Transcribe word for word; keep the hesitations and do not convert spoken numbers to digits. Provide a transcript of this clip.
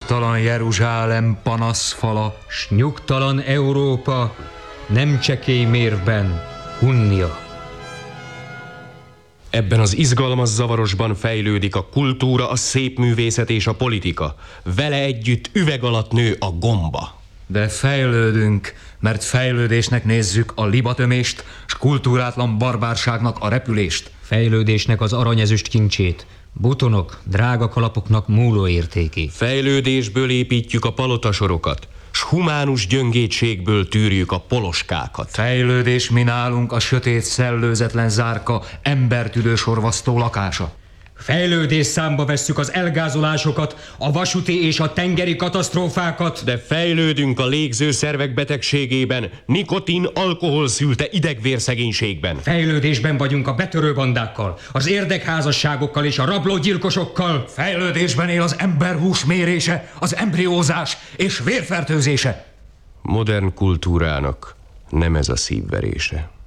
Nyugtalan Jeruzsálem panaszfala, s nyugtalan Európa nem csekély mérvben unnia. Ebben az izgalmas zavarosban fejlődik a kultúra, a szépművészet és a politika. Vele együtt üveg alatt nő a gomba. de fejlődünk, mert fejlődésnek nézzük a libatömést, s kultúrátlan barbárságnak a repülést. Fejlődésnek az aranyezüst kincsét, butonok, drága kalapoknak múló értékét. Fejlődésből építjük a palotasorokat, s humánus gyöngétségből tűrjük a poloskákat. Fejlődés mi nálunk a sötét szellőzetlen zárka, embertüdő sorvasztó lakása. Fejlődés számba vesszük az elgázolásokat, a vasúti és a tengeri katasztrófákat. De fejlődünk a légzőszervek betegségében, nikotin, alkohol szülte idegvérszegénységben. Fejlődésben vagyunk a betörőbandákkal, az érdekházasságokkal és a rablógyilkosokkal. Fejlődésben él az emberhús mérése, az embriózás és vérfertőzése. Modern kultúrának nem ez a szívverése.